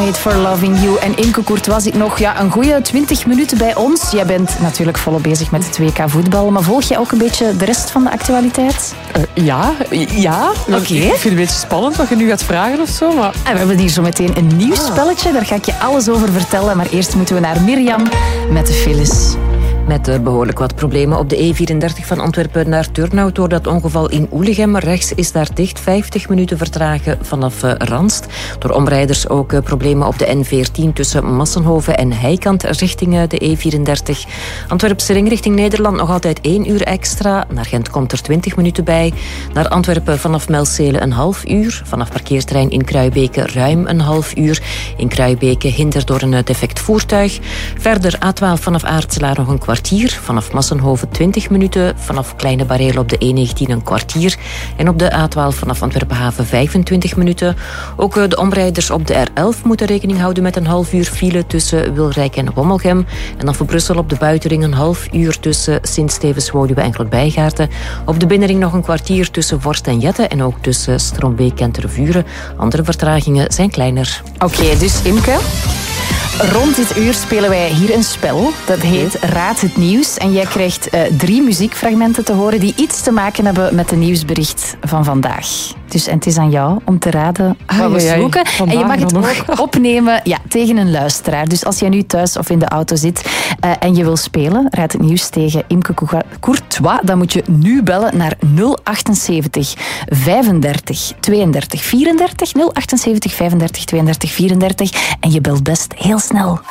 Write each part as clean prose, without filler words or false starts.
Made for Loving You. En Imke Courtois zit nog een goede 20 minuten bij ons. Jij bent natuurlijk volop bezig met het WK voetbal. Maar volg jij ook een beetje de rest van de actualiteit? Ja. Oké. Ik vind het een beetje spannend wat je nu gaat vragen of zo. Maar... En we hebben hier zo meteen een nieuw spelletje. Daar ga ik je alles over vertellen. Maar eerst moeten we naar Mirjam met de files. Met behoorlijk wat problemen op de E34 van Antwerpen naar Turnhout door dat ongeval in Oelichem. Rechts is daar dicht, 50 minuten vertragen vanaf Ranst. Door omrijders ook problemen op de N14 tussen Massenhoven en Heikant richting de E34. Antwerpse ring richting Nederland nog altijd 1 uur extra. Naar Gent komt er 20 minuten bij. Naar Antwerpen vanaf Melcele een half uur. Vanaf parkeerterrein in Kruijbeke ruim een half uur. In Kruijbeke hinder door een defect voertuig. Verder A12 vanaf Aartselaar nog een kwartier. Vanaf Massenhoven 20 minuten. Vanaf Kleine Bareel op de E19 een kwartier. En op de A12 vanaf Antwerpenhaven 25 minuten. Ook de omrijders op de R11 moeten rekening houden met een half uur file tussen Wilrijk en Wommelgem. En dan voor Brussel op de buitenring een half uur tussen Sint-Stevens-Woluwe en Grootbijgaarden. Op de binnenring nog een kwartier tussen Vorst en Jette. En ook tussen Strombeek en Tervuren. Andere vertragingen zijn kleiner. Oké, dus Imke... Rond dit uur spelen wij hier een spel. Dat heet Raad het Nieuws. En jij krijgt 3 muziekfragmenten te horen die iets te maken hebben met het nieuwsbericht van vandaag. Dus, en het is aan jou om te raden wat we zoeken. En je mag het ook opnemen tegen een luisteraar. Dus als jij nu thuis of in de auto zit en je wil spelen, Raad het Nieuws tegen Imke Courtois, dan moet je nu bellen naar 078 35 32 34. 078 35 32 34. En je belt best heel snel.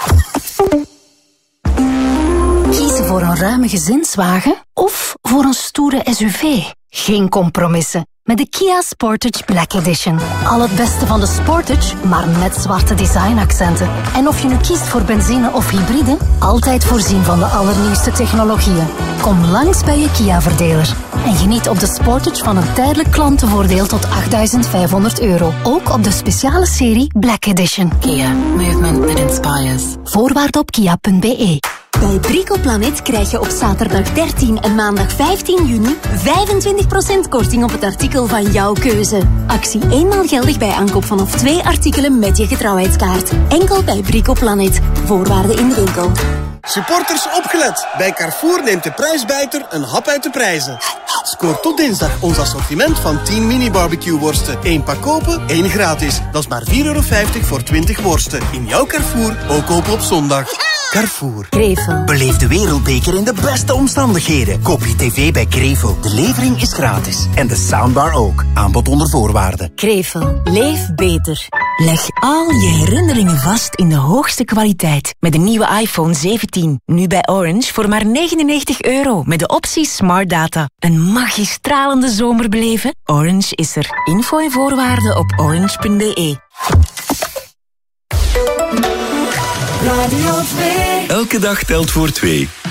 Kiezen voor een ruime gezinswagen of voor een stoere SUV? Geen compromissen. Met de Kia Sportage Black Edition. Al het beste van de Sportage, maar met zwarte designaccenten. En of je nu kiest voor benzine of hybride, altijd voorzien van de allernieuwste technologieën. Kom langs bij je Kia-verdeler. En geniet op de Sportage van een tijdelijk klantenvoordeel tot €8.500. Ook op de speciale serie Black Edition. Kia. Movement that inspires. Voorwaarden op kia.be. Bij Bricoplanet krijg je op zaterdag 13 en maandag 15 juni 25% korting op het artikel van jouw keuze. Actie eenmaal geldig bij aankoop vanaf 2 artikelen met je getrouwheidskaart. Enkel bij Bricoplanet. Voorwaarden in de winkel. Supporters opgelet. Bij Carrefour neemt de prijsbijter een hap uit de prijzen. Scoor tot dinsdag ons assortiment van 10 mini-barbecue-worsten. 1 pak kopen, 1 gratis. Dat is maar €4,50 voor 20 worsten. In jouw Carrefour, ook kopen op zondag. Carrefour. Krevel. Beleef de wereldbeker in de beste omstandigheden. Koop je tv bij Krevel. De levering is gratis. En de soundbar ook. Aanbod onder voorwaarden. Krevel. Leef beter. Leg al je herinneringen vast in de hoogste kwaliteit. Met de nieuwe iPhone 17. Nu bij Orange voor maar €99. Met de optie Smart Data. Een magistralende zomer beleven? Orange is er. Info en voorwaarden op orange.be. Radio 2. Elke dag telt voor 2.